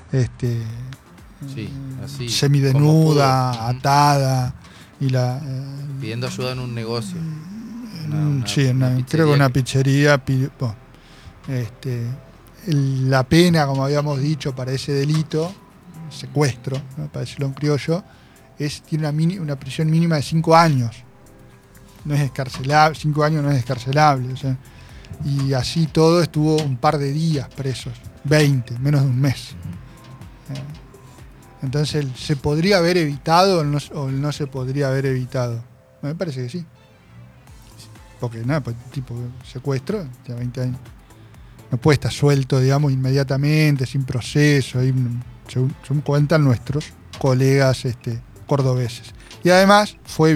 Sí, así, semidesnuda, atada, y pidiendo ayuda en un negocio. Creo que una pizzería. La pena, como habíamos dicho, para ese delito, secuestro, ¿no?, para decirlo en criollo, tiene una prisión mínima de 5 años. No es escarcelable, 5 años no es escarcelable. O sea, y así todo estuvo un par de días presos, 20, menos de un mes. Entonces, ¿se podría haber evitado o no se podría haber evitado? Me parece que sí. Porque nada, pues, tipo secuestro, ya 20 años. No puede estar suelto, digamos, inmediatamente, sin proceso, según cuentan nuestros colegas cordobeses. Y además fue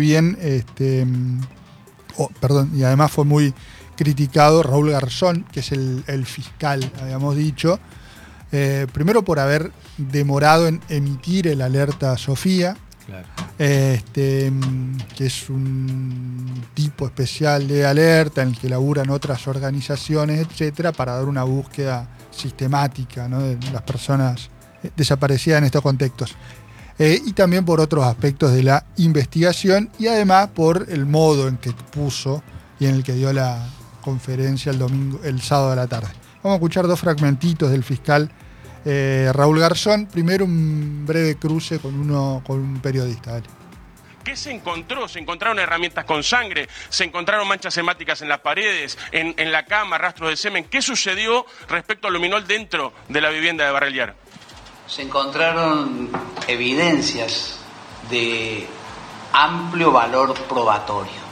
y además fue muy criticado Raúl Garzón, que es el fiscal, habíamos dicho, primero por haber demorado en emitir el alerta Sofía. Claro. Que es un tipo especial de alerta en el que laburan otras organizaciones, etcétera, para dar una búsqueda sistemática, ¿no?, de las personas desaparecidas en estos contextos. Y también por otros aspectos de la investigación, y además por el modo en que puso y en el que dio la conferencia el sábado a la tarde. Vamos a escuchar 2 fragmentitos del fiscal Raúl Garzón. Primero un breve cruce con un periodista. Dale. ¿Qué se encontró? Se encontraron herramientas con sangre, se encontraron manchas hemáticas en las paredes, en la cama, rastros de semen. ¿Qué sucedió respecto al luminol dentro de la vivienda de Barreliar? Se encontraron evidencias de amplio valor probatorio.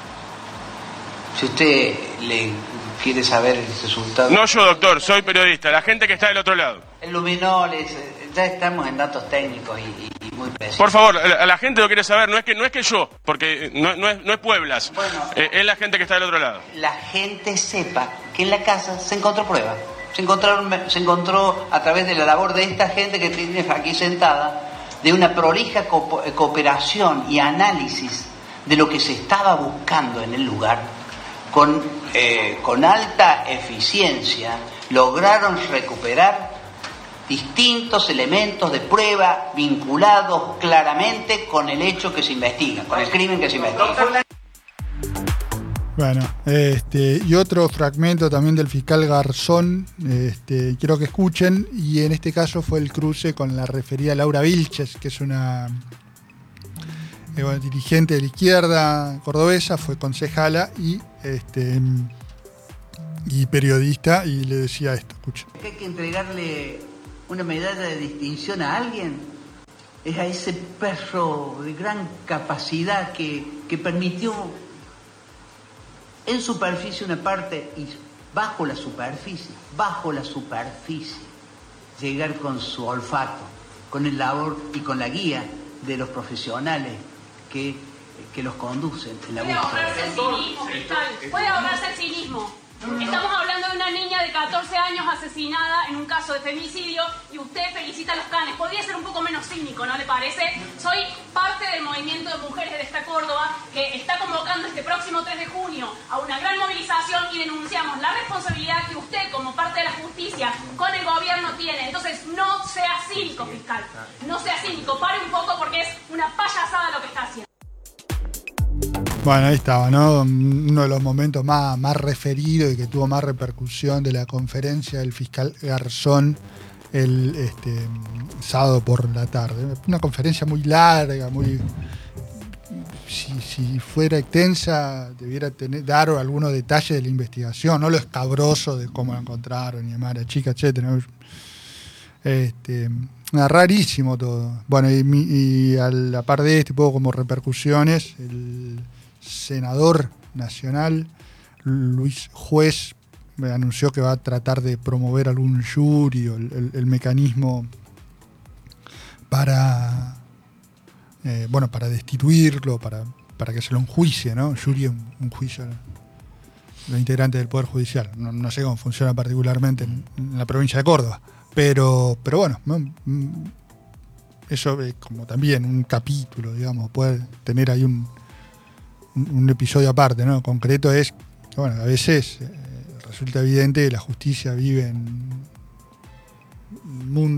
Si usted le quiere saber el resultado... No yo, doctor, soy periodista, la gente que está del otro lado. El luminol, ya estamos en datos técnicos y muy precisos. Por favor, la gente lo quiere saber, no es que yo, porque no es Pueblas, bueno, es la gente que está del otro lado. La gente sepa que en la casa se encontró prueba. Se encontró a través de la labor de esta gente que tiene aquí sentada, de una prolija cooperación y análisis de lo que se estaba buscando en el lugar, con alta eficiencia lograron recuperar distintos elementos de prueba vinculados claramente con el hecho que se investiga, con el crimen que se investiga. Bueno, y otro fragmento también del fiscal Garzón, quiero que escuchen, y en este caso fue el cruce con la referida Laura Vilches, que es una dirigente de la izquierda cordobesa, fue concejala y periodista, y le decía esto, escuchen. Hay que entregarle una medalla de distinción a alguien, es a ese perro de gran capacidad que permitió en superficie una parte y bajo la superficie, llegar con su olfato, con el labor y con la guía de los profesionales que los conducen en la búsqueda. Puede ahorrarse el cinismo. Estamos hablando de una niña de 14 años asesinada en un caso de femicidio y usted felicita a los canes. Podría ser un poco menos cínico, ¿no le parece? Soy parte del movimiento de mujeres de esta Córdoba que está convocando este próximo 3 de junio a una gran movilización y denunciamos la responsabilidad que usted, como parte de la justicia, con el gobierno tiene. Entonces, no sea cínico, fiscal. No sea cínico. Pare un poco porque es una payasada lo que está haciendo. Bueno, ahí estaba, ¿no? Uno de los momentos más referidos y que tuvo más repercusión de la conferencia del fiscal Garzón el sábado por la tarde. Una conferencia muy larga, si fuera extensa, debiera dar algunos detalles de la investigación, no lo escabroso de cómo la encontraron y demás, la chica, etcétera. Rarísimo todo. Bueno, y a la par de poco como repercusiones, el senador nacional Luis Juez anunció que va a tratar de promover algún jury o el mecanismo para destituirlo, para que se lo enjuicie, ¿no? Jury es un juicio a los integrantes del Poder Judicial. No sé cómo funciona particularmente en la provincia de Córdoba, pero bueno, ¿no? Eso es como también un capítulo, digamos, puede tener ahí un episodio aparte, ¿no? Concreto es, bueno, a veces resulta evidente que la justicia vive en un mundo